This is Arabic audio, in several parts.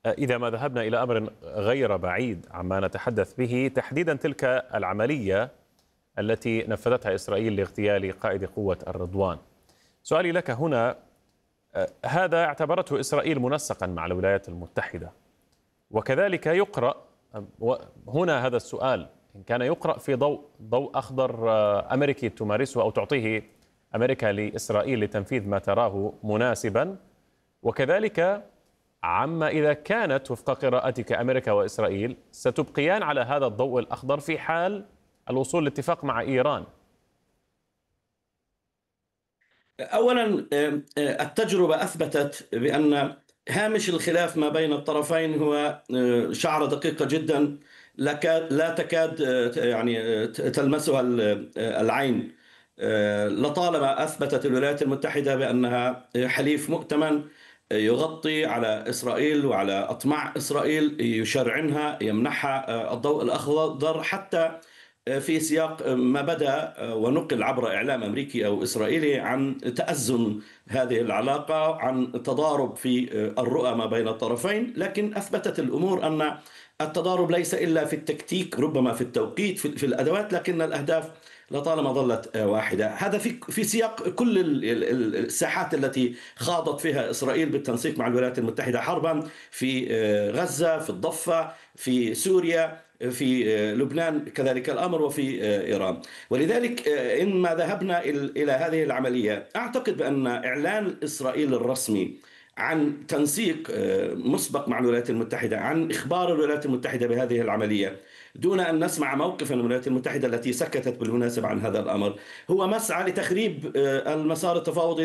إذا ما ذهبنا إلى أمر غير بعيد عما نتحدث به، تحديدا تلك العملية التي نفذتها إسرائيل لاغتيال قائد قوة الرضوان، سؤالي لك هنا، هذا اعتبرته إسرائيل منسقا مع الولايات المتحدة، وكذلك يقرأ هنا هذا السؤال إن كان يقرأ في ضوء أخضر أمريكي تمارسه أو تعطيه أمريكا لإسرائيل لتنفيذ ما تراه مناسبا، وكذلك عما إذا كانت وفق قراءتك أمريكا وإسرائيل ستبقيان على هذا الضوء الأخضر في حال الوصول لاتفاق مع إيران. أولا، التجربة أثبتت بأن هامش الخلاف ما بين الطرفين هو شعرة دقيقة جدا لا تكاد يعني تلمسها العين. لطالما أثبتت الولايات المتحدة بأنها حليف مؤتمن يغطي على إسرائيل وعلى أطماع إسرائيل، يشرعنها، يمنحها الضوء الأخضر، حتى في سياق ما بدأ ونقل عبر إعلام أمريكي أو إسرائيلي عن تأزم هذه العلاقة، عن تضارب في الرؤى ما بين الطرفين. لكن أثبتت الأمور أن التضارب ليس إلا في التكتيك، ربما في التوقيت، في الأدوات، لكن الأهداف لطالما ظلت واحدة. هذا في سياق كل الساحات التي خاضت فيها إسرائيل بالتنسيق مع الولايات المتحدة حربا، في غزة، في الضفة، في سوريا، في لبنان كذلك الأمر، وفي إيران. ولذلك إن ما ذهبنا إلى هذه العملية، أعتقد بأن إعلان إسرائيل الرسمي عن تنسيق مسبق مع الولايات المتحدة، عن إخبار الولايات المتحدة بهذه العملية دون أن نسمع موقفا من الولايات المتحدة التي سكتت بالمناسبة عن هذا الأمر، هو مسعى لتخريب المسار التفاوضي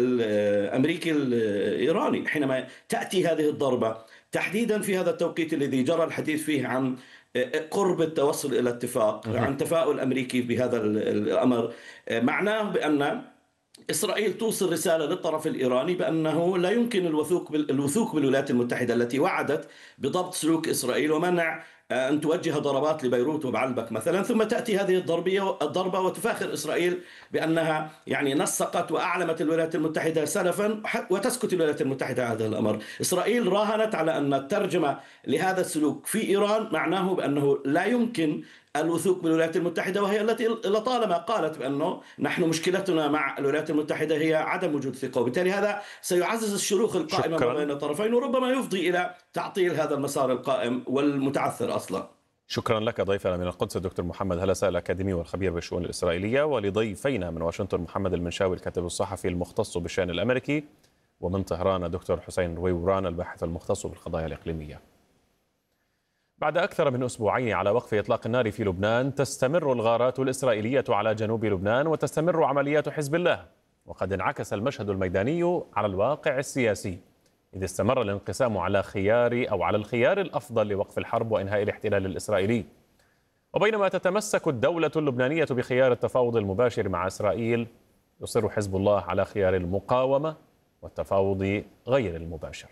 الأمريكي الإيراني. حينما تأتي هذه الضربة تحديدا في هذا التوقيت الذي جرى الحديث فيه عن قرب التوصل إلى اتفاق، عن تفاؤل أمريكي بهذا الأمر، معناه بأن إسرائيل توصل رسالة للطرف الإيراني بأنه لا يمكن الوثوق بالولايات المتحدة التي وعدت بضبط سلوك إسرائيل ومنع أن توجه ضربات لبيروت وبعلبك مثلا، ثم تأتي هذه الضربة وتفاخر إسرائيل بأنها يعني نسقت وأعلمت الولايات المتحدة سلفا، وتسكت الولايات المتحدة هذا الأمر. إسرائيل راهنت على أن الترجمة لهذا السلوك في إيران معناه بأنه لا يمكن الوثوق بالولايات المتحدة، وهي التي لطالما قالت بأنه نحن مشكلتنا مع الولايات المتحدة هي عدم وجود ثقة، وبالتالي هذا سيعزز الشروخ القائمة ما بين الطرفين، وربما يفضي إلى تعطيل هذا المسار القائم والمتعثر أصلا. شكرا لك ضيفنا من القدس الدكتور محمد هلسة، الأكاديمي والخبير بالشؤون الإسرائيلية، ولضيفينا من واشنطن محمد المنشاوي الكاتب الصحفي المختص بالشأن الأمريكي، ومن طهران الدكتور حسين رويوران الباحث المختص بالقضايا الإقليمية. بعد أكثر من أسبوعين على وقف إطلاق النار في لبنان، تستمر الغارات الإسرائيلية على جنوب لبنان وتستمر عمليات حزب الله، وقد انعكس المشهد الميداني على الواقع السياسي، إذ استمر الانقسام على الخيار الأفضل لوقف الحرب وإنهاء الاحتلال الإسرائيلي. وبينما تتمسك الدولة اللبنانية بخيار التفاوض المباشر مع إسرائيل، يصر حزب الله على خيار المقاومة والتفاوض غير المباشر.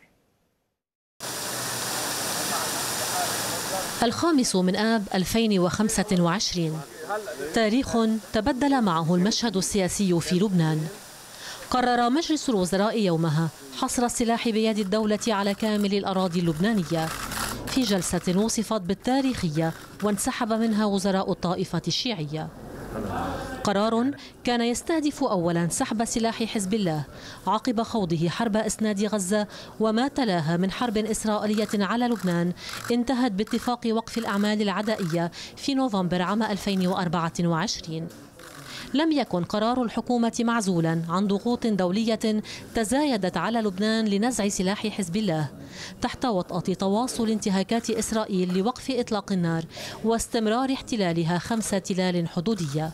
5 آب 2025، تاريخ تبدل معه المشهد السياسي في لبنان. قرر مجلس الوزراء يومها حصر السلاح بيد الدولة على كامل الأراضي اللبنانية في جلسة وصفت بالتاريخية وانسحب منها وزراء الطائفة الشيعية. قرار كان يستهدف أولا سحب سلاح حزب الله عقب خوضه حرب إسناد غزة وما تلاها من حرب إسرائيلية على لبنان انتهت باتفاق وقف الأعمال العدائية في نوفمبر عام 2024. لم يكن قرار الحكومة معزولا عن ضغوط دولية تزايدت على لبنان لنزع سلاح حزب الله تحت وطأة تواصل انتهاكات إسرائيل لوقف إطلاق النار واستمرار احتلالها 5 تلال حدودية.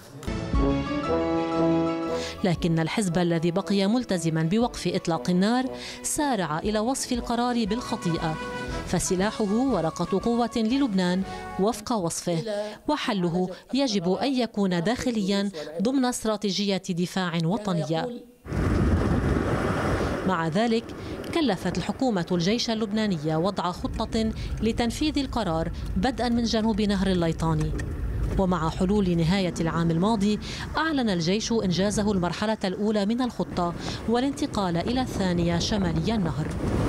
لكن الحزب الذي بقي ملتزما بوقف إطلاق النار سارع إلى وصف القرار بالخطيئة، فسلاحه ورقة قوة للبنان وفق وصفه، وحله يجب أن يكون داخليا ضمن استراتيجية دفاع وطنية. مع ذلك كلفت الحكومة الجيش اللبناني وضع خطة لتنفيذ القرار بدءا من جنوب نهر الليطاني. ومع حلول نهاية العام الماضي أعلن الجيش إنجازه المرحلة الأولى من الخطة والانتقال إلى الثانية شمالي النهر.